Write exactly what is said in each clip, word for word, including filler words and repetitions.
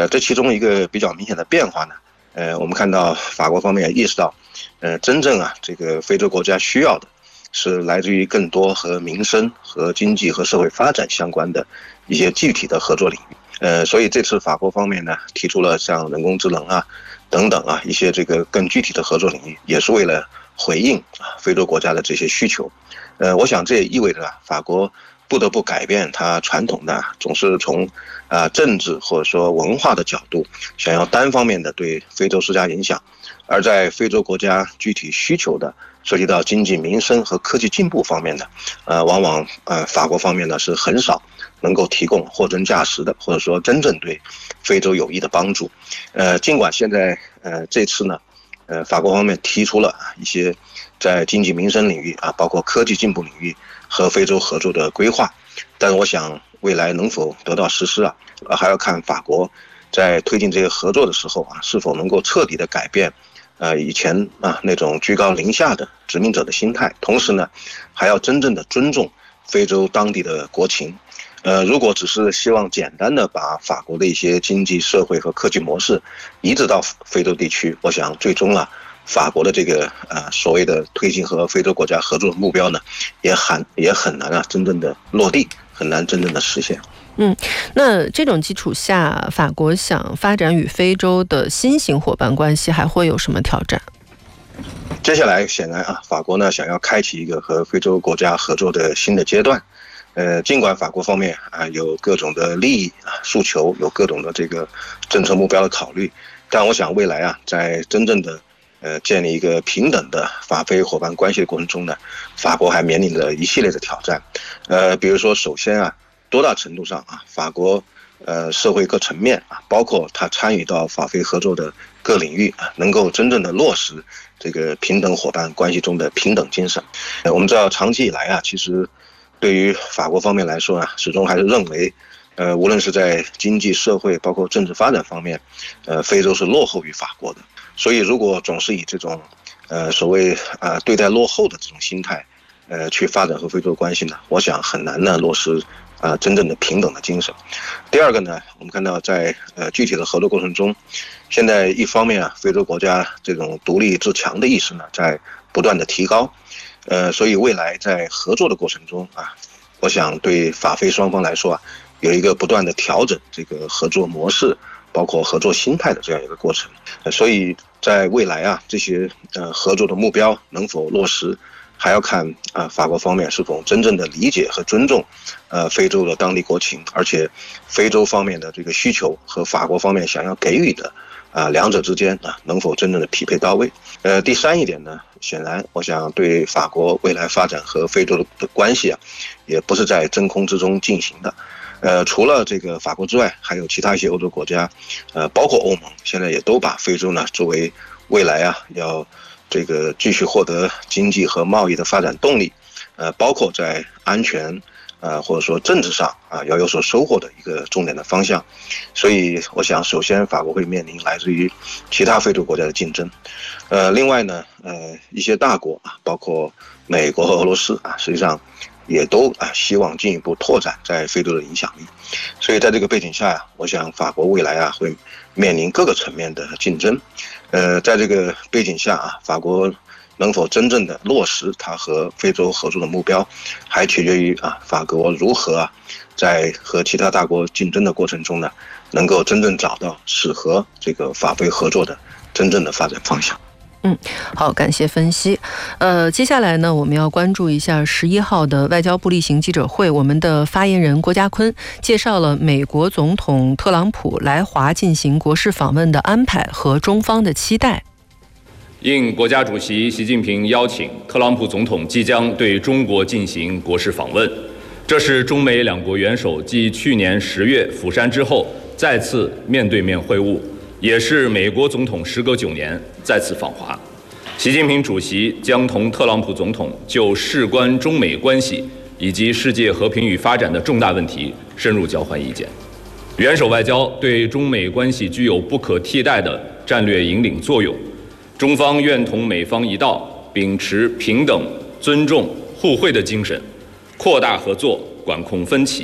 呃，这其中一个比较明显的变化呢，呃，我们看到法国方面也意识到，呃，真正啊这个非洲国家需要的是来自于更多和民生和经济和社会发展相关的一些具体的合作领域。呃，所以这次法国方面呢提出了像人工智能啊等等啊一些这个更具体的合作领域，也是为了回应啊非洲国家的这些需求。呃，我想这也意味着啊法国不得不改变它传统的总是从啊、呃、政治或者说文化的角度想要单方面的对非洲施加影响，而在非洲国家具体需求的涉及到经济民生和科技进步方面的，呃，往往呃法国方面呢是很少能够提供货真价实的，或者说真正对非洲有益的帮助。呃，尽管现在呃这次呢，呃法国方面提出了一些在经济民生领域啊，包括科技进步领域和非洲合作的规划，但我想未来能否得到实施啊，还要看法国在推进这些合作的时候啊，是否能够彻底的改变。呃，以前啊那种居高临下的殖民者的心态，同时呢，还要真正的尊重非洲当地的国情。呃，如果只是希望简单的把法国的一些经济社会和科技模式移植到非洲地区，我想最终啊，法国的这个呃所谓的推进和非洲国家合作的目标呢，也很也很难啊真正的落地，很难真正的实现。 嗯，那这种基础下，法国想发展与非洲的新型伙伴关系，还会有什么挑战？ 接下来，显然啊，法国呢想要开启一个和非洲国家合作的新的阶段。呃，尽管法国方面啊有各种的利益啊诉求，有各种的这个政策目标的考虑，但我想未来啊，在真正的呃建立一个平等的法非伙伴关系的过程中呢，法国还面临着一系列的挑战。呃，比如说，首先啊。多大程度上啊，法国呃社会各层面啊，包括他参与到法非合作的各领域啊，能够真正的落实这个平等伙伴关系中的平等精神。呃、我们知道长期以来啊，其实对于法国方面来说啊，始终还是认为，呃，无论是在经济社会包括政治发展方面，呃，非洲是落后于法国的。所以如果总是以这种呃所谓啊、呃、对待落后的这种心态，呃去发展和非洲关系呢，我想很难呢落实。啊、呃，真正的平等的精神。第二个呢，我们看到在呃具体的合作过程中，现在一方面啊，非洲国家这种独立自强的意识呢，在不断的提高，呃，所以未来在合作的过程中啊，我想对法非双方来说啊，有一个不断的调整这个合作模式，包括合作心态的这样一个过程。呃、所以在未来啊，这些呃合作的目标能否落实？还要看啊、呃，法国方面是否真正的理解和尊重，呃，非洲的当地国情，而且非洲方面的这个需求和法国方面想要给予的啊、呃，两者之间啊，能否真正的匹配到位？呃，第三一点呢，显然，我想对法国未来发展和非洲的关系啊，也不是在真空之中进行的。呃，除了这个法国之外，还有其他一些欧洲国家，呃，包括欧盟，现在也都把非洲呢作为未来啊要。这个继续获得经济和贸易的发展动力，呃，包括在安全，呃，或者说政治上啊，要有所收获的一个重点的方向。所以，我想，首先法国会面临来自于其他非洲国家的竞争，呃，另外呢，呃，一些大国啊，包括美国和俄罗斯啊，实际上也都啊希望进一步拓展在非洲的影响力。所以，在这个背景下呀、啊，我想法国未来啊会面临各个层面的竞争。呃，在这个背景下啊，法国能否真正的落实它和非洲合作的目标，还取决于啊法国如何啊在和其他大国竞争的过程中呢，能够真正找到适合这个法非合作的真正的发展方向。 嗯，好，感谢分析。呃，接下来呢，我们要关注一下十一号的外交部例行记者会。我们的发言人郭家坤介绍了美国总统特朗普来华进行国事访问的安排和中方的期待。 应国家主席习近平邀请，特朗普总统即将对中国进行国事访问。这是中美两国元首继去年十月釜山之后再次面对面会晤。也是美国总统时隔九年再次访华，习近平主席将同特朗普总统就事关中美关系以及世界和平与发展的重大问题深入交换意见。元首外交对中美关系具有不可替代的战略引领作用，中方愿同美方一道，秉持平等、尊重、互惠的精神，扩大合作，管控分歧，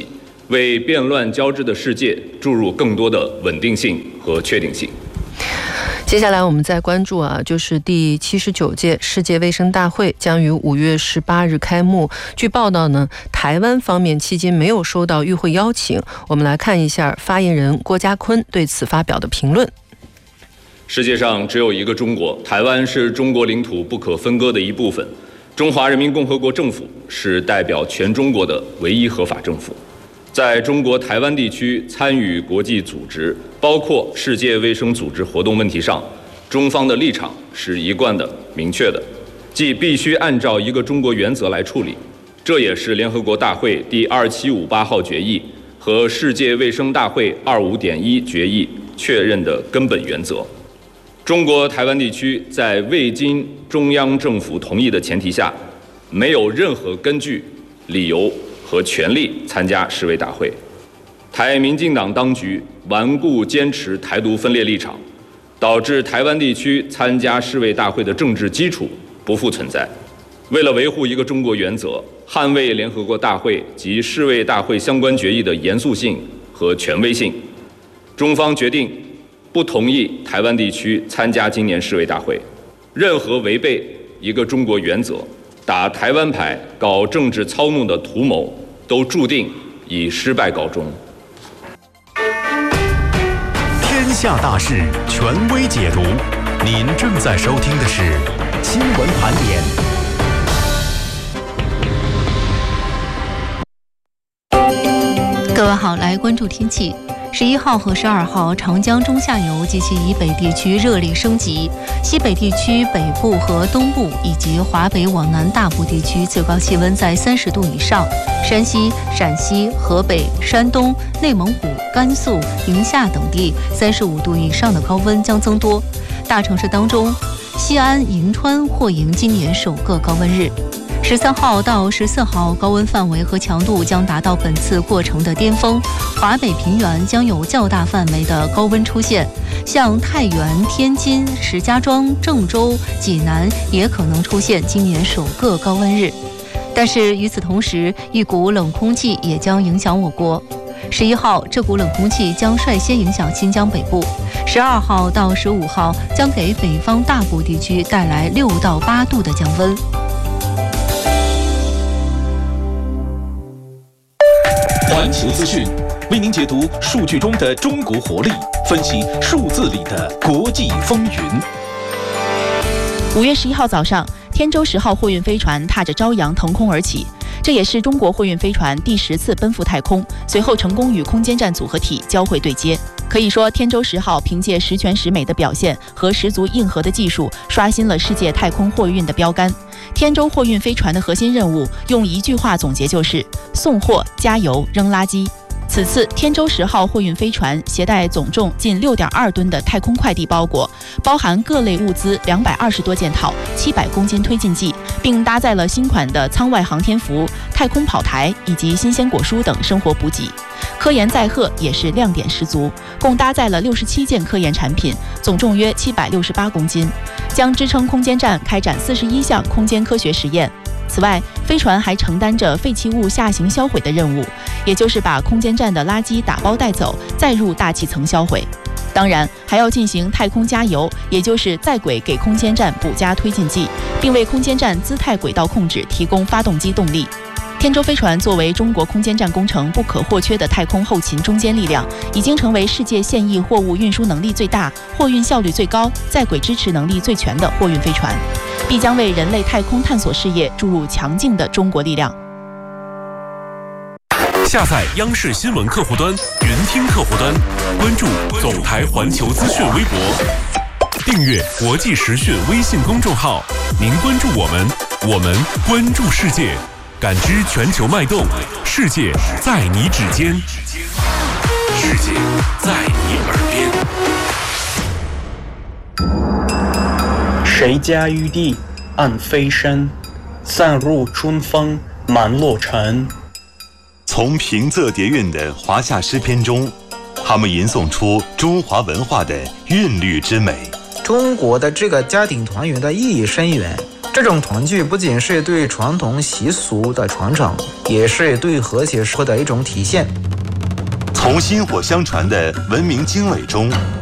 为变乱交织的世界注入更多的稳定性和确定性。 接下来我们再关注啊，就是第七十九届世界卫生大会将于五月十八日开幕。据报道呢，台湾方面迄今没有收到与会邀请。我们来看一下发言人郭家坤对此发表的评论。 世界上只有一个中国，台湾是中国领土不可分割的一部分。中华人民共和国政府是代表全中国的唯一合法政府。在中国台湾地区参与国际组织，包括世界卫生组织活动问题上，中方的立场是一贯的、明确的，即必须按照一个中国原则来处理。这也是联合国大会第二七五八号决议和世界卫生大会二五点一决议确认的根本原则。中国台湾地区在未经中央政府同意的前提下，没有任何根据、理由和权利参加世卫大会。台民进党当局顽固坚持台独分裂立场，导致台湾地区参加世卫大会的政治基础不复存在。为了维护一个中国原则，捍卫联合国大会及世卫大会相关决议的严肃性和权威性，中方决定不同意台湾地区参加今年世卫大会。任何违背一个中国原则、打台湾牌、搞政治操弄的图谋，都注定以失败告终。 天下大事，权威解读。您正在收听的是新闻盘点。 各位好，来关注天气。十一号和十二号，长江中下游及其以北地区热力升级，西北地区北部和东部以及华北往南大部地区最高气温在三十度以上，山西、陕西、河北、山东、内蒙古、甘肃、宁夏等地三十五度以上的高温将增多。大城市当中，西安、银川或迎今年首个高温日。十三号到十四号，高温范围和强度将达到本次过程的巅峰，华北平原将有较大范围的高温出现，像太原、天津、石家庄、郑州、济南也可能出现今年首个高温日。但是与此同时，一股冷空气也将影响我国。十一号，这股冷空气将率先影响新疆北部；十二号到十五号将给北方大部地区带来六到八度的降温。 环球资讯为您解读数据中的中国活力，分析数字里的国际风云。 五月十一号早上，天舟十号货运飞船踏着朝阳腾空而起，这也是中国货运飞船第十次奔赴太空，随后成功与空间站组合体交会对接。可以说，天舟十号凭借十全十美的表现和十足硬核的技术，刷新了世界太空货运的标杆。天舟货运飞船的核心任务，用一句话总结就是送货、加油、扔垃圾。此次天舟十号货运飞船携带总重近六点二吨的太空快递包裹，包含各类物资两百二十多件套、七百公斤推进剂，并搭载了新款的舱外航天服、太空跑台以及新鲜果蔬等生活补给。科研载荷也是亮点十足，共搭载了六十七件科研产品，总重约七百六十八公斤，将支撑空间站开展四十一项空间科学实验。此外，飞船还承担着废弃物下行销毁的任务，也就是把空间站的垃圾打包带走，再入大气层销毁。当然，还要进行太空加油，也就是在轨给空间站补加推进剂，并为空间站姿态轨道控制提供发动机动力。天舟飞船作为中国空间站工程不可或缺的太空后勤中坚力量，已经成为世界现役货物运输能力最大、货运效率最高、在轨支持能力最全的货运飞船，必将为人类太空探索事业注入强劲的中国力量。 下载央视新闻客户端、云听客户端，关注总台环球资讯微博，订阅国际时讯微信公众号。您关注我们，我们关注世界。感知全球脉动，世界在你指尖，世界在你耳边。谁家玉帝暗飞身，散入春风满洛城。 从平仄叠韵的华夏诗篇中，他们吟诵出中华文化的韵律之美。 中国的这个家庭团圆的意义深远。这种团聚不仅是对传统习俗的传承，也是对和谐社会的一种体现。 从薪火相传的文明经纬中